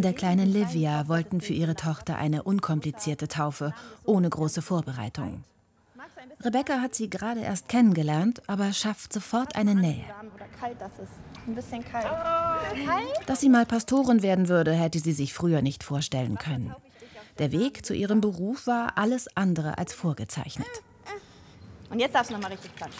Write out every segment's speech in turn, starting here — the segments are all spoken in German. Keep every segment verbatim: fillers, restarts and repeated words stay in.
Eltern der kleinen Livia wollten für ihre Tochter eine unkomplizierte Taufe, ohne große Vorbereitungen. Rebecca hat sie gerade erst kennengelernt, aber schafft sofort eine Nähe. Ein bisschen kalt. Dass sie mal Pastorin werden würde, hätte sie sich früher nicht vorstellen können. Der Weg zu ihrem Beruf war alles andere als vorgezeichnet. Und jetzt darfst du noch mal richtig klatschen.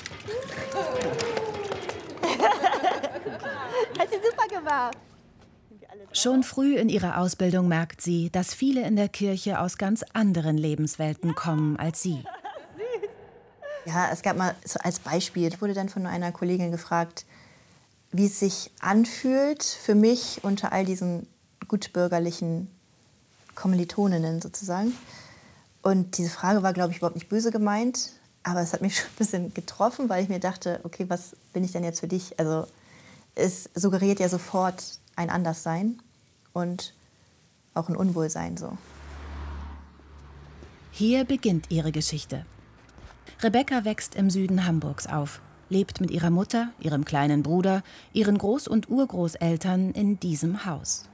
Hast du super gemacht. Schon früh in ihrer Ausbildung merkt sie, dass viele in der Kirche aus ganz anderen Lebenswelten kommen als sie. Ja, es gab mal so als Beispiel, ich wurde dann von einer Kollegin gefragt, wie es sich anfühlt für mich unter all diesen gutbürgerlichen Kommilitoninnen sozusagen. Und diese Frage war, glaube ich, überhaupt nicht böse gemeint, aber es hat mich schon ein bisschen getroffen, weil ich mir dachte, okay, was bin ich denn jetzt für dich? Also es suggeriert ja sofort ein Anderssein und auch ein Unwohlsein so. Hier beginnt ihre Geschichte. Rebecca wächst im Süden Hamburgs auf, lebt mit ihrer Mutter, ihrem kleinen Bruder, ihren Groß- und Urgroßeltern in diesem Haus.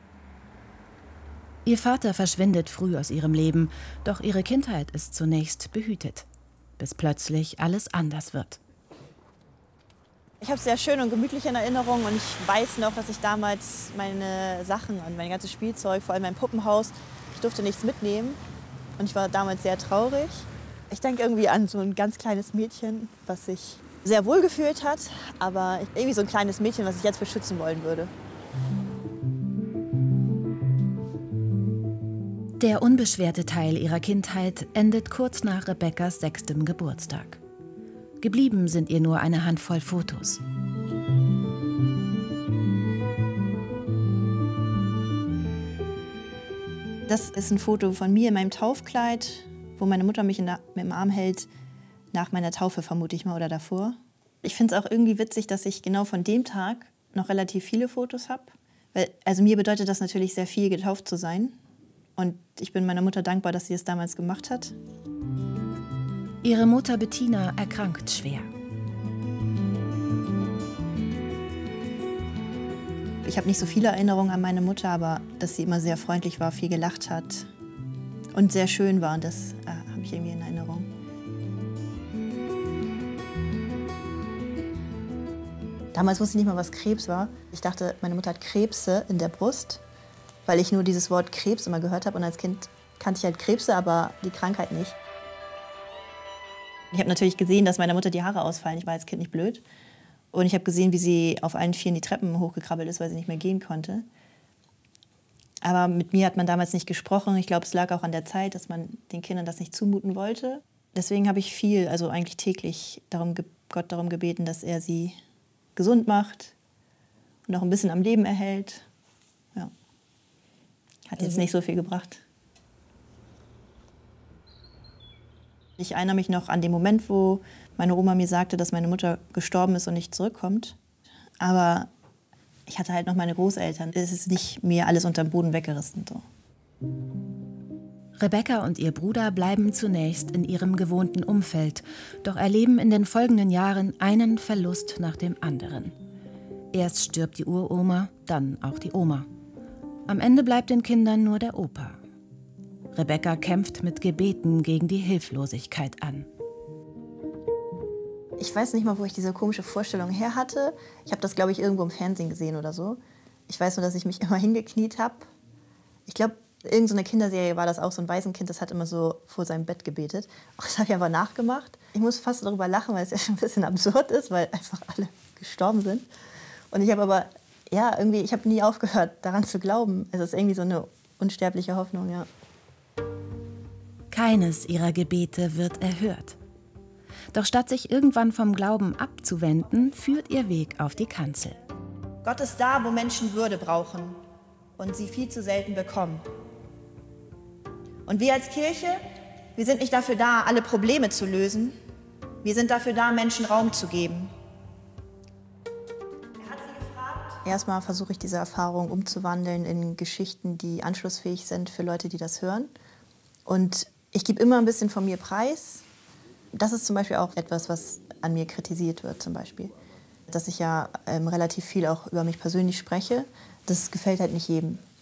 Ihr Vater verschwindet früh aus ihrem Leben, doch ihre Kindheit ist zunächst behütet, bis plötzlich alles anders wird. Ich habe es sehr schön und gemütlich in Erinnerung und ich weiß noch, dass ich damals meine Sachen und mein ganzes Spielzeug, vor allem mein Puppenhaus, ich durfte nichts mitnehmen und ich war damals sehr traurig. Ich denke irgendwie an so ein ganz kleines Mädchen, was sich sehr wohl gefühlt hat, aber irgendwie so ein kleines Mädchen, was ich jetzt beschützen wollen würde. Der unbeschwerte Teil ihrer Kindheit endet kurz nach Rebeccas sechstem Geburtstag. Geblieben sind ihr nur eine Handvoll Fotos. Das ist ein Foto von mir in meinem Taufkleid, wo meine Mutter mich in der, mit dem Arm hält, nach meiner Taufe vermute ich mal oder davor. Ich finde es auch irgendwie witzig, dass ich genau von dem Tag noch relativ viele Fotos habe. Also mir bedeutet das natürlich sehr viel, getauft zu sein. Und ich bin meiner Mutter dankbar, dass sie es damals gemacht hat. Ihre Mutter Bettina erkrankt schwer. Ich habe nicht so viele Erinnerungen an meine Mutter, aber dass sie immer sehr freundlich war, viel gelacht hat und sehr schön war. Und das äh, habe ich irgendwie in Erinnerung. Damals wusste ich nicht mal, was Krebs war. Ich dachte, meine Mutter hat Krebse in der Brust, weil ich nur dieses Wort Krebs immer gehört habe. Und als Kind kannte ich halt Krebse, aber die Krankheit nicht. Ich habe natürlich gesehen, dass meiner Mutter die Haare ausfallen. Ich war als Kind nicht blöd. Und ich habe gesehen, wie sie auf allen Vieren die Treppen hochgekrabbelt ist, weil sie nicht mehr gehen konnte. Aber mit mir hat man damals nicht gesprochen. Ich glaube, es lag auch an der Zeit, dass man den Kindern das nicht zumuten wollte. Deswegen habe ich viel, also eigentlich täglich, darum, Gott darum gebeten, dass er sie gesund macht und noch ein bisschen am Leben erhält. Ja. Hat jetzt nicht so viel gebracht. Ich erinnere mich noch an den Moment, wo meine Oma mir sagte, dass meine Mutter gestorben ist und nicht zurückkommt. Aber ich hatte halt noch meine Großeltern. Es ist nicht mir alles unter dem Boden weggerissen. So. Rebecca und ihr Bruder bleiben zunächst in ihrem gewohnten Umfeld, doch erleben in den folgenden Jahren einen Verlust nach dem anderen. Erst stirbt die Uroma, dann auch die Oma. Am Ende bleibt den Kindern nur der Opa. Rebecca kämpft mit Gebeten gegen die Hilflosigkeit an. Ich weiß nicht mal, wo ich diese komische Vorstellung her hatte. Ich habe das, glaube ich, irgendwo im Fernsehen gesehen oder so. Ich weiß nur, dass ich mich immer hingekniet habe. Ich glaube, irgend so eine Kinderserie war das auch, so ein Waisenkind, das hat immer so vor seinem Bett gebetet. Das habe ich aber nachgemacht. Ich muss fast darüber lachen, weil es ja schon ein bisschen absurd ist, weil einfach alle gestorben sind. Und ich habe aber, ja, irgendwie, ich habe nie aufgehört, daran zu glauben. Es ist irgendwie so eine unsterbliche Hoffnung, ja. Keines ihrer Gebete wird erhört. Doch statt sich irgendwann vom Glauben abzuwenden, führt ihr Weg auf die Kanzel. Gott ist da, wo Menschen Würde brauchen und sie viel zu selten bekommen. Und wir als Kirche, wir sind nicht dafür da, alle Probleme zu lösen. Wir sind dafür da, Menschen Raum zu geben. Er hat sie gefragt. Erstmal versuche ich diese Erfahrung umzuwandeln in Geschichten, die anschlussfähig sind für Leute, die das hören. Und ich gebe immer ein bisschen von mir preis. Das ist zum Beispiel auch etwas, was an mir kritisiert wird, zum Beispiel. Dass ich ja ähm, relativ viel auch über mich persönlich spreche. Das gefällt halt nicht jedem.